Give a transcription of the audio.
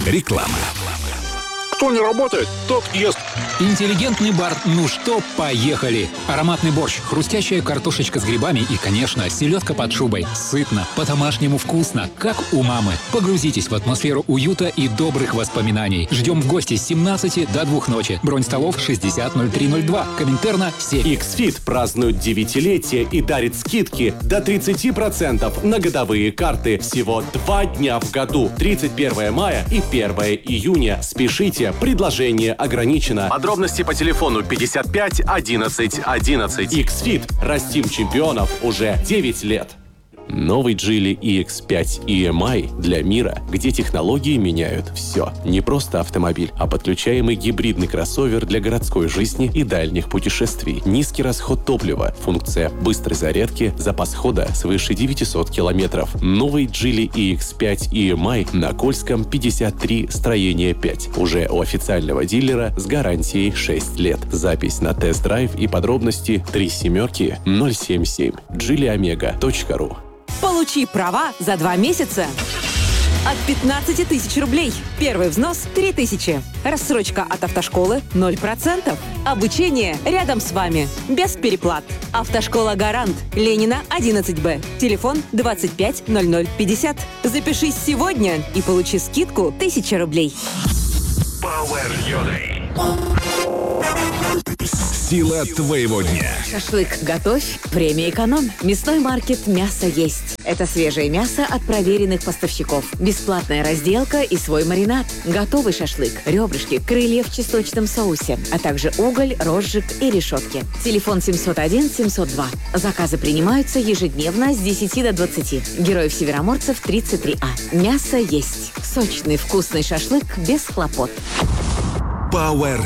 Реклама. Кто не работает, тот ест. Интеллигентный бар «Ну что, поехали». Ароматный борщ, хрустящая картошечка с грибами и, конечно, селедка под шубой. Сытно, по-домашнему вкусно, как у мамы. Погрузитесь в атмосферу уюта и добрых воспоминаний. Ждем в гости с 17 до 2 ночи. Бронь столов 600302. Коминтерна 7. X-Fit празднует 9-летие и дарит скидки до 30% на годовые карты. Всего 2 дня в году. 31 мая и 1 июня. Спешите, предложение ограничено. Подробности по телефону 55 11 11. X-Fit. Растим чемпионов уже 9 лет. Новый Geely EX5 EMI для мира, где технологии меняют все. Не просто автомобиль, а подключаемый гибридный кроссовер для городской жизни и дальних путешествий. Низкий расход топлива, функция быстрой зарядки, запас хода свыше 900 километров. Новый Geely EX5 EMI на Кольском 53, строение 5. Уже у официального дилера с гарантией 6 лет. Запись на тест-драйв и подробности 37 077. GeelyOmega.ru. Получи права за 2 месяца от 15 тысяч рублей. Первый взнос – 3 тысячи. Рассрочка от автошколы – 0%. Обучение рядом с вами. Без переплат. Автошкола «Гарант». Ленина, 11Б. Телефон 25 00 50. Запишись сегодня и получи скидку 1000 рублей. Power Yodel. Сила твоего дня. Шашлык готовь, время эконом. Мясной маркет «Мясо есть». Это свежее мясо от проверенных поставщиков. Бесплатная разделка и свой маринад. Готовый шашлык, ребрышки, крылья в чесночном соусе, а также уголь, розжиг и решетки. Телефон 701-702. Заказы принимаются ежедневно с 10 до 20. Героев Североморцев 33А. Мясо есть. Сочный вкусный шашлык без хлопот. Power